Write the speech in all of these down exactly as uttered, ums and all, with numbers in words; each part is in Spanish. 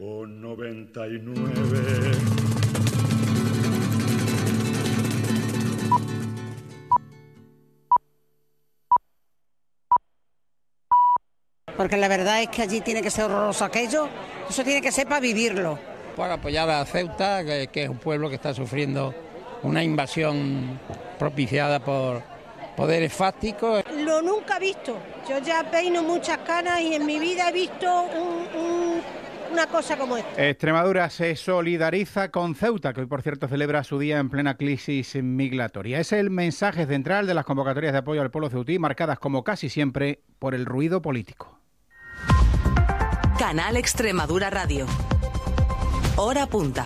Con noventa y nueve. Porque la verdad es que allí tiene que ser horroroso aquello, eso tiene que ser para vivirlo. Para apoyar a Ceuta, que, que es un pueblo que está sufriendo una invasión propiciada por poderes fácticos. Lo nunca he visto, yo ya peino muchas canas y en mi vida he visto un, un, una cosa como esta. Extremadura se solidariza con Ceuta, que hoy por cierto celebra su día en plena crisis migratoria. Es el mensaje central de las convocatorias de apoyo al pueblo ceutí, marcadas como casi siempre por el ruido político. Canal Extremadura Radio. Hora punta.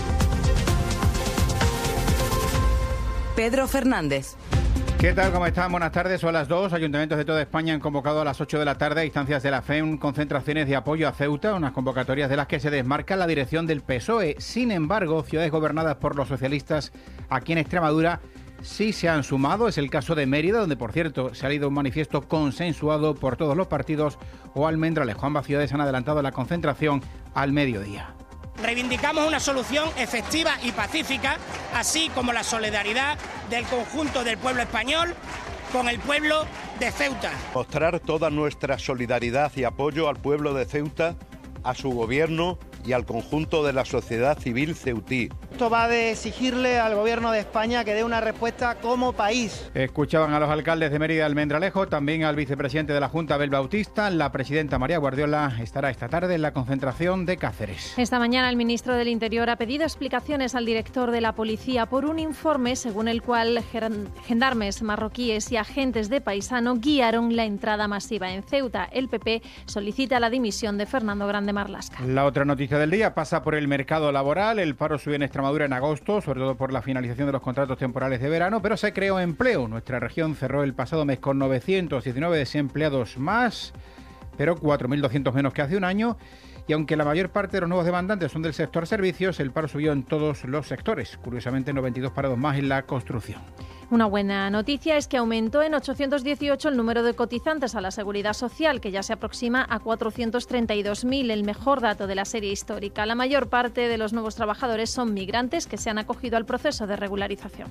Pedro Fernández. ¿Qué tal? ¿Cómo están? Buenas tardes. Son las dos. Ayuntamientos de toda España han convocado a las ocho de la tarde a instancias de la F E M concentraciones de apoyo a Ceuta, unas convocatorias de las que se desmarca la dirección del P S O E. Sin embargo, ciudades gobernadas por los socialistas aquí en Extremadura sí se han sumado. Es el caso de Mérida, donde por cierto se ha leído un manifiesto consensuado por todos los partidos, o Almendralejo. Ambas ciudades han adelantado la concentración al mediodía. Reivindicamos una solución efectiva y pacífica, así como la solidaridad del conjunto del pueblo español con el pueblo de Ceuta. Mostrar toda nuestra solidaridad y apoyo al pueblo de Ceuta, a su gobierno y al conjunto de la sociedad civil ceutí. Esto va de exigirle al gobierno de España que dé una respuesta como país. Escuchaban a los alcaldes de Mérida y Almendralejo, también al vicepresidente de la Junta, Abel Bautista. La presidenta María Guardiola estará esta tarde en la concentración de Cáceres. Esta mañana el ministro del Interior ha pedido explicaciones al director de la policía por un informe según el cual gendarmes marroquíes y agentes de Paisano guiaron la entrada masiva en Ceuta. El P P solicita la dimisión de Fernando Grande Marlaska. La otra noticia del día pasa por el mercado laboral. El paro subió en Extremadura en agosto, sobre todo por la finalización de los contratos temporales de verano, pero se creó empleo. Nuestra región cerró el pasado mes con novecientos diecinueve desempleados más, pero cuatro mil doscientos menos que hace un año. Y aunque la mayor parte de los nuevos demandantes son del sector servicios, el paro subió en todos los sectores. Curiosamente, noventa y dos parados más en la construcción. Una buena noticia es que aumentó en ochocientos dieciocho el número de cotizantes a la Seguridad Social, que ya se aproxima a cuatrocientos treinta y dos mil, el mejor dato de la serie histórica. La mayor parte de los nuevos trabajadores son migrantes que se han acogido al proceso de regularización.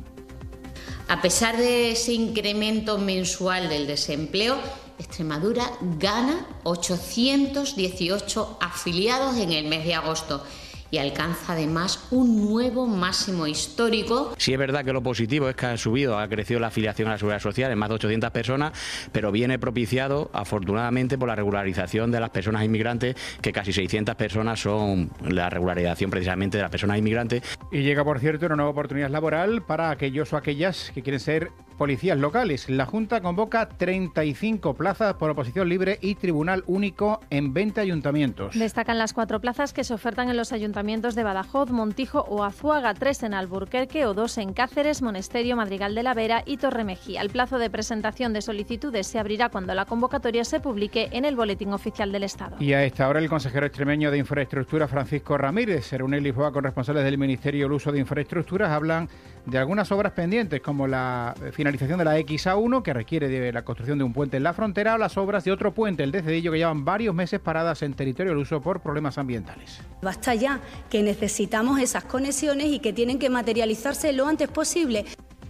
A pesar de ese incremento mensual del desempleo, Extremadura gana ochocientos dieciocho afiliados en el mes de agosto y alcanza además un nuevo máximo histórico. Sí es verdad que lo positivo es que ha subido, ha crecido la afiliación a la Seguridad Social en más de ochocientas personas, pero viene propiciado afortunadamente por la regularización de las personas inmigrantes, que casi seiscientas personas son la regularización precisamente de las personas inmigrantes. Y llega, por cierto, una nueva oportunidad laboral para aquellos o aquellas que quieren ser policías locales. La Junta convoca treinta y cinco plazas por oposición libre y tribunal único en veinte ayuntamientos. Destacan las cuatro plazas que se ofertan en los ayuntamientos de Badajoz, Montijo o Azuaga, tres en Alburquerque o dos en Cáceres, Monesterio, Madrigal de la Vera y Torremejía. El plazo de presentación de solicitudes se abrirá cuando la convocatoria se publique en el Boletín Oficial del Estado. Y a esta hora el consejero extremeño de Infraestructura, Francisco Ramírez, se reúne en Lisboa con responsables del Ministerio del Uso de Infraestructuras. Hablan de algunas obras pendientes, como la finalización de la X A uno, que requiere de la construcción de un puente en la frontera, o las obras de otro puente, el de Cedillo, que llevan varios meses paradas en territorio del uso por problemas ambientales. Basta ya, que necesitamos esas conexiones y que tienen que materializarse lo antes posible.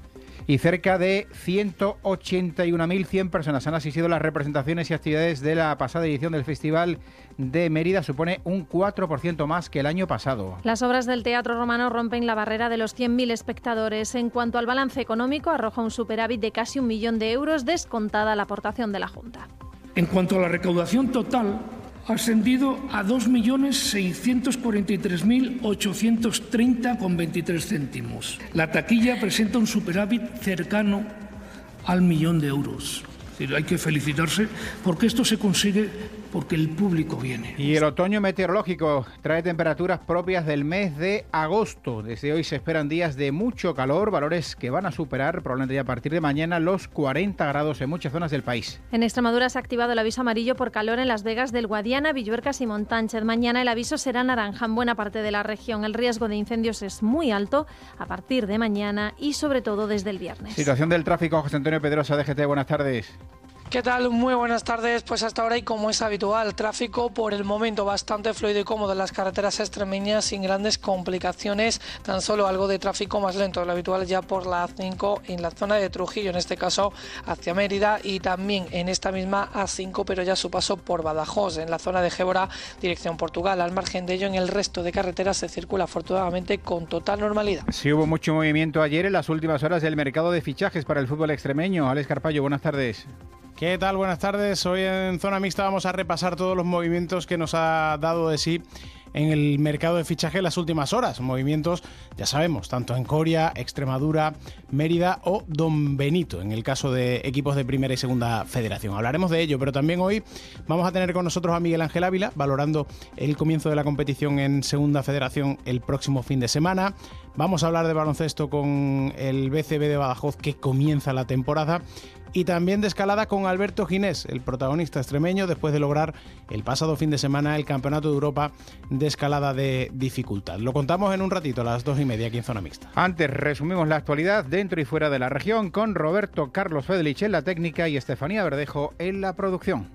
Y cerca de ciento ochenta y una mil cien personas han asistido a las representaciones y actividades de la pasada edición del Festival de Mérida. Supone un cuatro por ciento más que el año pasado. Las obras del Teatro Romano rompen la barrera de los cien mil espectadores. En cuanto al balance económico, arroja un superávit de casi un millón de euros, descontada la aportación de la Junta. En cuanto a la recaudación total, ha ascendido a dos millones seiscientos cuarenta y tres mil ochocientos treinta con veintitrés céntimos. La taquilla presenta un superávit cercano al millón de euros. Es decir, hay que felicitarse porque esto se consigue porque el público viene. Y el otoño meteorológico trae temperaturas propias del mes de agosto. Desde hoy se esperan días de mucho calor, valores que van a superar probablemente ya a partir de mañana los cuarenta grados en muchas zonas del país. En Extremadura se ha activado el aviso amarillo por calor en Las Vegas del Guadiana, Villuercas y Montánchez. Mañana el aviso será naranja en buena parte de la región. El riesgo de incendios es muy alto a partir de mañana y sobre todo desde el viernes. Situación del tráfico, José Antonio Pedrosa, D G T, buenas tardes. ¿Qué tal? Muy buenas tardes. Pues hasta ahora, y como es habitual, tráfico por el momento bastante fluido y cómodo en las carreteras extremeñas, sin grandes complicaciones, tan solo algo de tráfico más lento de lo habitual ya por la A cinco en la zona de Trujillo, en este caso hacia Mérida, y también en esta misma A cinco, pero ya su paso por Badajoz, en la zona de Gébora, dirección Portugal. Al margen de ello, en el resto de carreteras se circula afortunadamente con total normalidad. Sí, hubo mucho movimiento ayer en las últimas horas del mercado de fichajes para el fútbol extremeño. Alex Carpallo, buenas tardes. ¿Qué tal? Buenas tardes. Hoy en Zona Mixta vamos a repasar todos los movimientos que nos ha dado de sí en el mercado de fichaje en las últimas horas. Movimientos, ya sabemos, tanto en Coria, Extremadura, Mérida o Don Benito, en el caso de equipos de Primera y Segunda Federación. Hablaremos de ello, pero también hoy vamos a tener con nosotros a Miguel Ángel Ávila, valorando el comienzo de la competición en Segunda Federación el próximo fin de semana. Vamos a hablar de baloncesto con el B C B de Badajoz, que comienza la temporada. Y también de escalada con Alberto Ginés, el protagonista extremeño, después de lograr el pasado fin de semana el Campeonato de Europa de escalada de dificultad. Lo contamos en un ratito, a las dos y media, aquí en Zona Mixta. Antes resumimos la actualidad dentro y fuera de la región con Roberto Carlos Fedelich en la técnica y Estefanía Verdejo en la producción.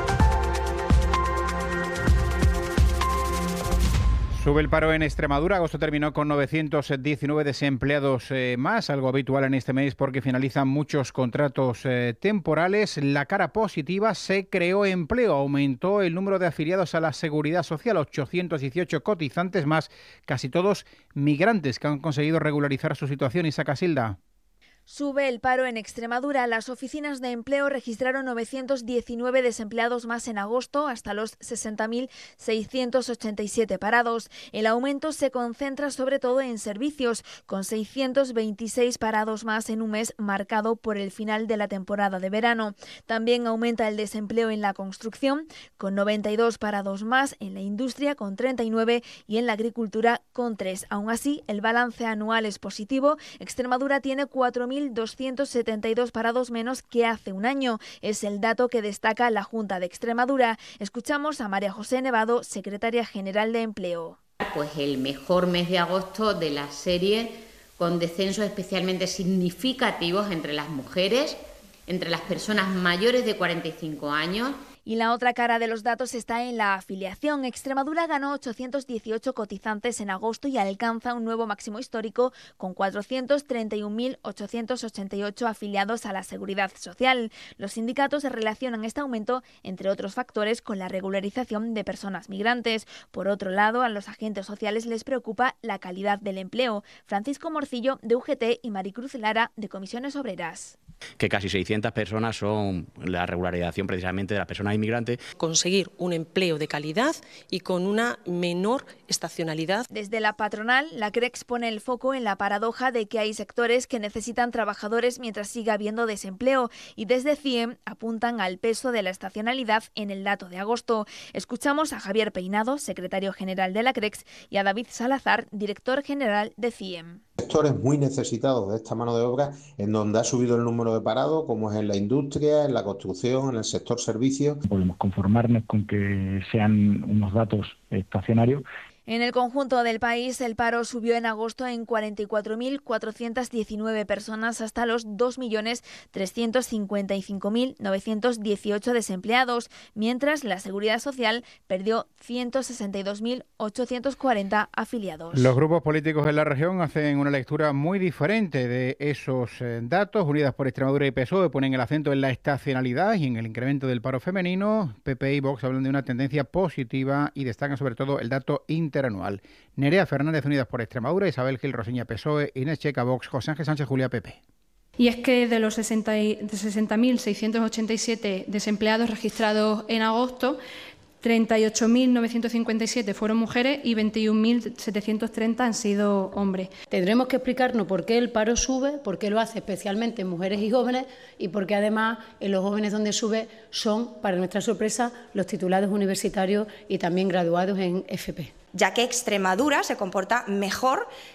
Sube el paro en Extremadura. Agosto terminó con novecientos diecinueve desempleados eh, más, algo habitual en este mes porque finalizan muchos contratos eh, temporales. La cara positiva: se creó empleo, aumentó el número de afiliados a la Seguridad Social, ochocientos dieciocho cotizantes más, casi todos migrantes que han conseguido regularizar su situación. Isaac Casilda. Sube el paro en Extremadura. Las oficinas de empleo registraron novecientos diecinueve desempleados más en agosto, hasta los sesenta mil seiscientos ochenta y siete parados. El aumento se concentra sobre todo en servicios, con seiscientos veintiséis parados más en un mes marcado por el final de la temporada de verano. También aumenta el desempleo en la construcción, con noventa y dos parados más, en la industria con treinta y nueve y en la agricultura con tres. Aún así, el balance anual es positivo. Extremadura tiene cuatro mil doscientos setenta y dos parados menos que hace un año. Es el dato que destaca la Junta de Extremadura. Escuchamos a María José Nevado, secretaria general de Empleo. Pues el mejor mes de agosto de la serie, con descensos especialmente significativos entre las mujeres, entre las personas mayores de cuarenta y cinco años. Y la otra cara de los datos está en la afiliación. Extremadura ganó ochocientos dieciocho cotizantes en agosto y alcanza un nuevo máximo histórico con cuatrocientos treinta y un mil ochocientos ochenta y ocho afiliados a la Seguridad Social. Los sindicatos relacionan este aumento, entre otros factores, con la regularización de personas migrantes. Por otro lado, a los agentes sociales les preocupa la calidad del empleo. Francisco Morcillo, de U G T, y Maricruz Lara, de Comisiones Obreras. Que casi seiscientas personas son la regularización precisamente de las personas inmigrantes. Conseguir un empleo de calidad y con una menor estacionalidad. Desde la patronal, la CREX pone el foco en la paradoja de que hay sectores que necesitan trabajadores mientras siga habiendo desempleo, y desde C I E M apuntan al peso de la estacionalidad en el dato de agosto. Escuchamos a Javier Peinado, secretario general de la CREX, y a David Salazar, director general de C I E M. Sectores muy necesitados de esta mano de obra, en donde ha subido el número de parados, como es en la industria, en la construcción, en el sector servicios. Podemos conformarnos con que sean unos datos estacionarios. En el conjunto del país, el paro subió en agosto en cuarenta y cuatro mil cuatrocientas diecinueve personas hasta los dos millones trescientos cincuenta y cinco mil novecientos dieciocho desempleados, mientras la Seguridad Social perdió ciento sesenta y dos mil ochocientos cuarenta afiliados. Los grupos políticos en la región hacen una lectura muy diferente de esos eh, datos. Unidas por Extremadura y P S O E ponen el acento en la estacionalidad y en el incremento del paro femenino. P P y Vox hablan de una tendencia positiva y destacan sobre todo el dato internacional anual. Nerea Fernández, Unidas por Extremadura; Isabel Gil Roseña, P S O E; Inés Checa, Vox; José Ángel Sánchez Julia, P P. Y es que de los sesenta mil seiscientos ochenta y siete desempleados registrados en agosto, treinta y ocho mil novecientos cincuenta y siete fueron mujeres y veintiún mil setecientos treinta han sido hombres. Tendremos que explicarnos por qué el paro sube, por qué lo hace especialmente en mujeres y jóvenes, y por qué además en los jóvenes donde sube son, para nuestra sorpresa, los titulados universitarios y también graduados en F P. Ya que Extremadura se comporta mejor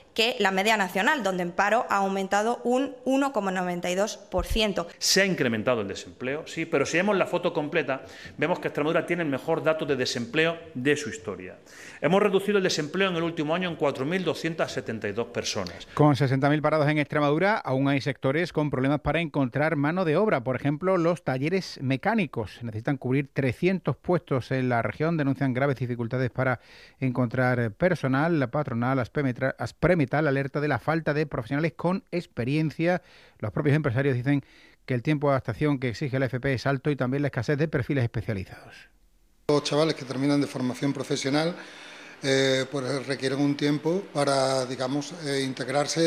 que la media nacional, donde en paro ha aumentado un uno coma noventa y dos por ciento. Se ha incrementado el desempleo, sí, pero si vemos la foto completa, vemos que Extremadura tiene el mejor dato de desempleo de su historia. Hemos reducido el desempleo en el último año en cuatro mil doscientas setenta y dos personas. Con sesenta mil parados en Extremadura, aún hay sectores con problemas para encontrar mano de obra. Por ejemplo, los talleres mecánicos. Necesitan cubrir trescientos puestos en la región. Denuncian graves dificultades para encontrar personal. La patronal Aspremetal alerta de la falta de profesionales con experiencia. Los propios empresarios dicen que el tiempo de adaptación que exige la F P es alto y también la escasez de perfiles especializados. Los chavales que terminan de formación profesional eh, pues requieren un tiempo para, digamos, eh, integrarse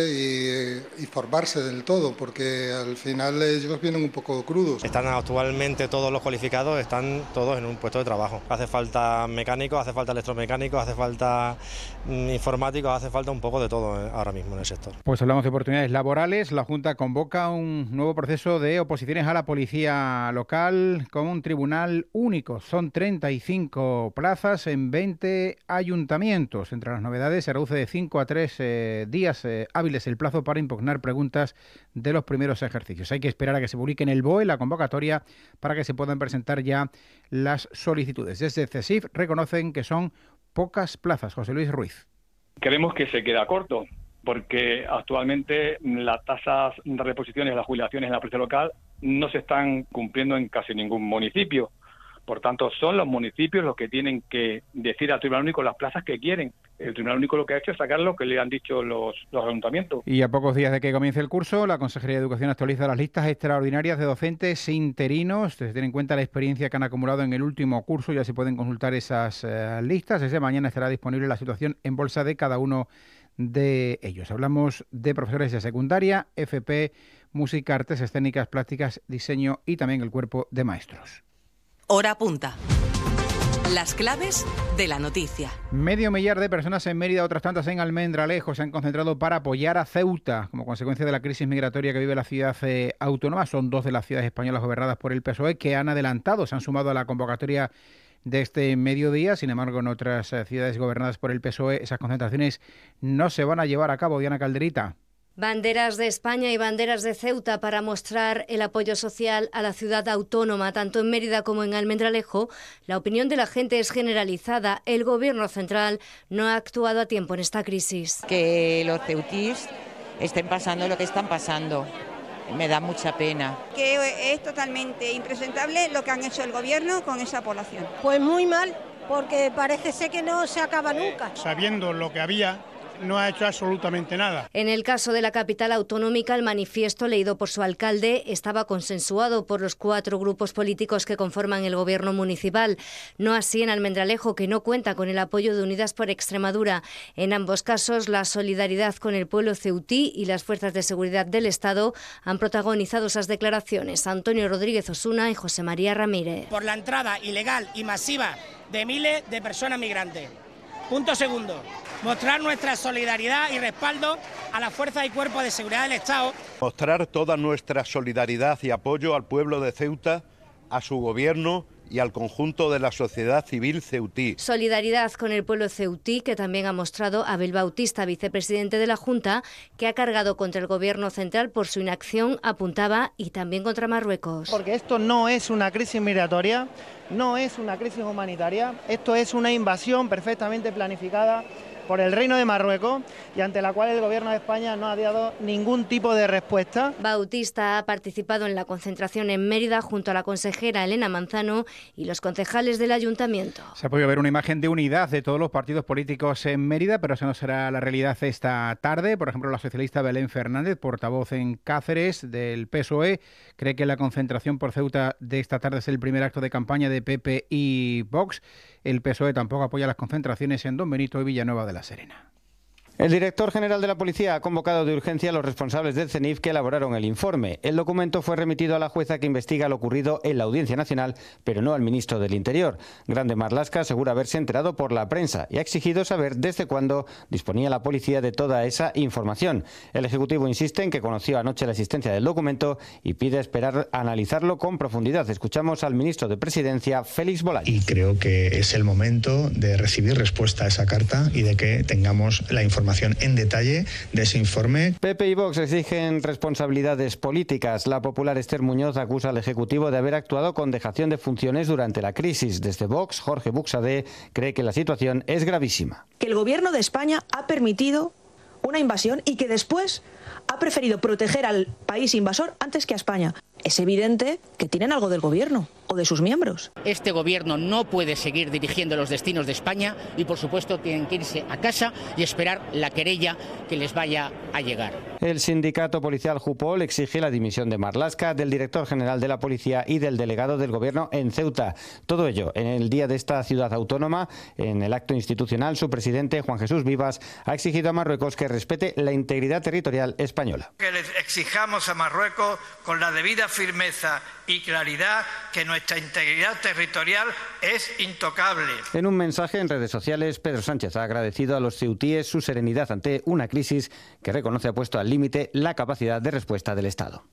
y, y formarse del todo, porque al final ellos vienen un poco crudos. Están actualmente todos los cualificados, están todos en un puesto de trabajo. Hace falta mecánicos, hace falta electromecánicos, hace falta mm, informáticos, hace falta un poco de todo eh, ahora mismo en el sector. Pues hablamos de oportunidades laborales. La Junta convoca un nuevo proceso de oposiciones a la policía local con un tribunal único. Son treinta y cinco plazas en veinte ayuntamientos. Entre las novedades, se reduce de cinco a tres eh, días eh, hábiles el plazo para impugnar preguntas de los primeros ejercicios. Hay que esperar a que se publique en el B O E la convocatoria para que se puedan presentar ya las solicitudes. Desde CESIF reconocen que son pocas plazas. José Luis Ruiz. Creemos que se queda corto, porque actualmente las tasas de reposiciones de las jubilaciones en la policía local no se están cumpliendo en casi ningún municipio. Por tanto, son los municipios los que tienen que decir al Tribunal Único las plazas que quieren. El Tribunal Único lo que ha hecho es sacar lo que le han dicho los, los ayuntamientos. Y a pocos días de que comience el curso, la Consejería de Educación actualiza las listas extraordinarias de docentes interinos. Se tiene en cuenta la experiencia que han acumulado en el último curso. Ya se pueden consultar esas eh, listas. Desde mañana estará disponible la situación en bolsa de cada uno de ellos. Hablamos de profesores de secundaria, F P, música, artes escénicas, plásticas, diseño y también el cuerpo de maestros. Hora punta. Las claves de la noticia. Medio millar de personas en Mérida, otras tantas en Almendralejo, se han concentrado para apoyar a Ceuta como consecuencia de la crisis migratoria que vive la ciudad eh, autónoma. Son dos de las ciudades españolas gobernadas por el P S O E que han adelantado, se han sumado a la convocatoria de este mediodía. Sin embargo, en otras eh, ciudades gobernadas por el P S O E esas concentraciones no se van a llevar a cabo. Diana Calderita. Banderas de España y banderas de Ceuta para mostrar el apoyo social a la ciudad autónoma, tanto en Mérida como en Almendralejo. La opinión de la gente es generalizada. El Gobierno central no ha actuado a tiempo en esta crisis. Que los ceutíes estén pasando lo que están pasando. Me da mucha pena. Que es totalmente impresentable lo que han hecho el Gobierno con esa población. Pues muy mal, porque parece ser que no se acaba nunca. Sabiendo lo que había, no ha hecho absolutamente nada. En el caso de la capital autonómica, el manifiesto leído por su alcalde estaba consensuado por los cuatro grupos políticos que conforman el gobierno municipal. No así en Almendralejo, que no cuenta con el apoyo de Unidas por Extremadura. En ambos casos, la solidaridad con el pueblo ceutí y las fuerzas de seguridad del Estado han protagonizado esas declaraciones. Antonio Rodríguez Osuna y José María Ramírez. Por la entrada ilegal y masiva de miles de personas migrantes. Punto segundo. Mostrar nuestra solidaridad y respaldo a las fuerzas y cuerpos de seguridad del Estado. Mostrar toda nuestra solidaridad y apoyo al pueblo de Ceuta, a su gobierno y al conjunto de la sociedad civil ceutí. Solidaridad con el pueblo ceutí, que también ha mostrado Abel Bautista, vicepresidente de la Junta, que ha cargado contra el Gobierno central por su inacción, apuntaba, y también contra Marruecos. Porque esto no es una crisis migratoria, no es una crisis humanitaria, esto es una invasión perfectamente planificada por el Reino de Marruecos y ante la cual el Gobierno de España no ha dado ningún tipo de respuesta. Bautista ha participado en la concentración en Mérida junto a la consejera Elena Manzano y los concejales del Ayuntamiento. Se ha podido ver una imagen de unidad de todos los partidos políticos en Mérida, pero eso no será la realidad esta tarde. Por ejemplo, la socialista Belén Fernández, portavoz en Cáceres del P S O E, cree que la concentración por Ceuta de esta tarde es el primer acto de campaña de P P y Vox. El P S O E tampoco apoya las concentraciones en Don Benito y Villanueva de la Serena. El director general de la Policía ha convocado de urgencia a los responsables del CENIF que elaboraron el informe. El documento fue remitido a la jueza que investiga lo ocurrido en la Audiencia Nacional, pero no al ministro del Interior. Grande Marlaska asegura haberse enterado por la prensa y ha exigido saber desde cuándo disponía la policía de toda esa información. El Ejecutivo insiste en que conoció anoche la existencia del documento y pide esperar a analizarlo con profundidad. Escuchamos al ministro de Presidencia, Félix Bolaños. Y creo que es el momento de recibir respuesta a esa carta y de que tengamos la información información en detalle de ese informe. P P y Vox exigen responsabilidades políticas. La popular Esther Muñoz acusa al Ejecutivo de haber actuado con dejación de funciones durante la crisis. Desde Vox, Jorge Buxadé cree que la situación es gravísima. Que el Gobierno de España ha permitido una invasión y que después ha preferido proteger al país invasor antes que a España. Es evidente que tienen algo del Gobierno o de sus miembros. Este Gobierno no puede seguir dirigiendo los destinos de España y, por supuesto, tienen que irse a casa y esperar la querella que les vaya a llegar. El sindicato policial Jupol exige la dimisión de Marlaska, del director general de la policía y del delegado del Gobierno en Ceuta. Todo ello en el día de esta ciudad autónoma. En el acto institucional, su presidente, Juan Jesús Vivas, ha exigido a Marruecos que respete la integridad territorial española. Que les exijamos a Marruecos con la debida firmeza y claridad que nuestra integridad territorial es intocable. En un mensaje en redes sociales, Pedro Sánchez ha agradecido a los ceutíes su serenidad ante una crisis que reconoce ha puesto al límite la capacidad de respuesta del Estado.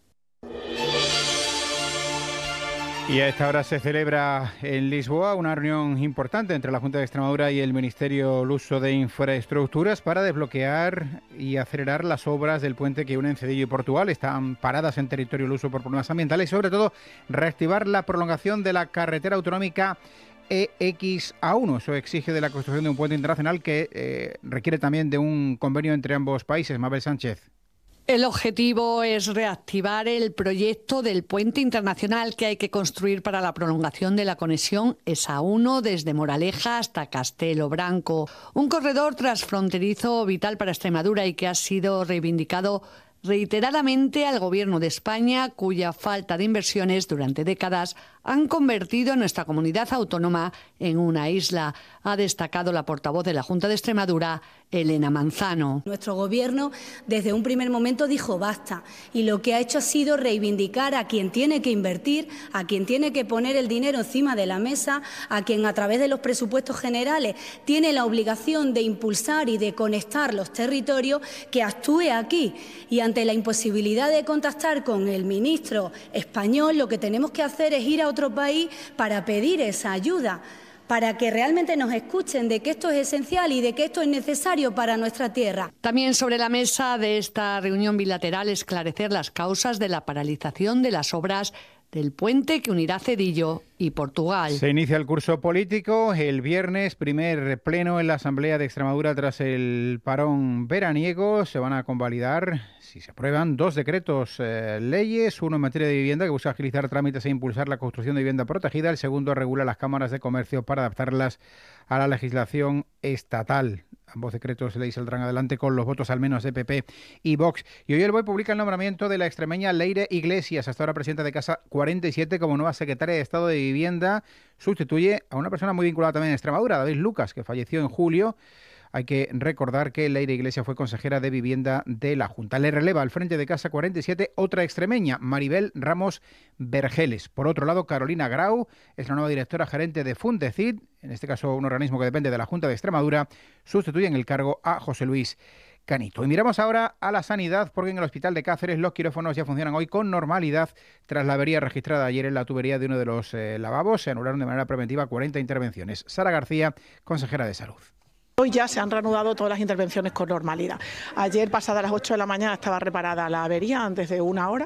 Y a esta hora se celebra en Lisboa una reunión importante entre la Junta de Extremadura y el Ministerio Luso de Infraestructuras para desbloquear y acelerar las obras del puente que une Cedillo y Portugal. Están paradas en territorio luso por problemas ambientales y, sobre todo, reactivar la prolongación de la carretera autonómica E X A uno. Eso exige de la construcción de un puente internacional que eh, requiere también de un convenio entre ambos países. Mabel Sánchez. El objetivo es reactivar el proyecto del puente internacional que hay que construir para la prolongación de la conexión E S A uno desde Moraleja hasta Castelo Branco. Un corredor transfronterizo vital para Extremadura y que ha sido reivindicado reiteradamente al Gobierno de España, cuya falta de inversiones durante décadas han convertido a nuestra comunidad autónoma en una isla, ha destacado la portavoz de la Junta de Extremadura, Elena Manzano. Nuestro Gobierno desde un primer momento dijo basta y lo que ha hecho ha sido reivindicar a quien tiene que invertir, a quien tiene que poner el dinero encima de la mesa, a quien a través de los presupuestos generales tiene la obligación de impulsar y de conectar los territorios, que actúe aquí. Y ante la imposibilidad de contactar con el ministro español, lo que tenemos que hacer es ir a otro país para pedir esa ayuda, para que realmente nos escuchen de que esto es esencial y de que esto es necesario para nuestra tierra. También sobre la mesa de esta reunión bilateral esclarecer las causas de la paralización de las obras del puente que unirá Cedillo y Portugal. Se inicia el curso político el viernes, primer pleno en la Asamblea de Extremadura tras el parón veraniego. Se van a convalidar, si se aprueban, dos decretos eh, leyes, uno en materia de vivienda que busca agilizar trámites e impulsar la construcción de vivienda protegida, el segundo regula las cámaras de comercio para adaptarlas a la legislación estatal. Ambos decretos de ley saldrán adelante con los votos al menos de P P y Vox. Y hoy el B O E publica el nombramiento de la extremeña Leire Iglesias, hasta ahora presidenta de Casa cuarenta y siete, como nueva secretaria de Estado de Vivienda. Sustituye a una persona muy vinculada también a Extremadura, David Lucas, que falleció en julio. Hay que recordar que Leire Iglesias fue consejera de Vivienda de la Junta. Le releva al frente de Casa cuarenta y siete otra extremeña, Maribel Ramos Vergeles. Por otro lado, Carolina Grau es la nueva directora gerente de Fundecid, en este caso un organismo que depende de la Junta de Extremadura, sustituye en el cargo a José Luis Canito. Y miramos ahora a la sanidad, porque en el Hospital de Cáceres los quirófanos ya funcionan hoy con normalidad. Tras la avería registrada ayer en la tubería de uno de los eh, lavabos, se anularon de manera preventiva cuarenta intervenciones. Sara García, consejera de Salud. Hoy ya se han reanudado todas las intervenciones con normalidad. Ayer, pasadas las ocho de la mañana, estaba reparada la avería antes de una hora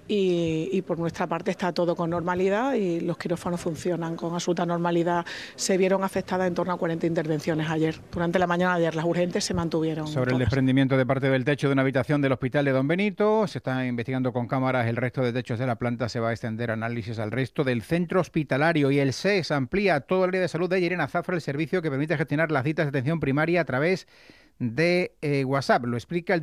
y, y por nuestra parte está todo con normalidad y los quirófanos funcionan con absoluta normalidad. Se vieron afectadas en torno a cuarenta intervenciones ayer. Durante la mañana de ayer las urgentes se mantuvieron. Sobre todas. El desprendimiento de parte del techo de una habitación del Hospital de Don Benito, se está investigando con cámaras el resto de techos de la planta, se va a extender análisis al resto del centro hospitalario y el S E S amplía todo el área de salud de Llerena Zafra, el servicio que permite gestionar las citas de atención primaria a través de eh, WhatsApp. Lo explica el